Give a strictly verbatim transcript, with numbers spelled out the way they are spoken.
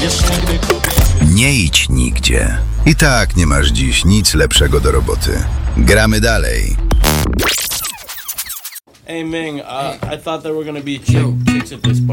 Nie idź nigdzie. I tak nie masz dziś nic lepszego do roboty. Gramy dalej. Hey Ming, uh, I thought there were gonna be chick- chicks at this party.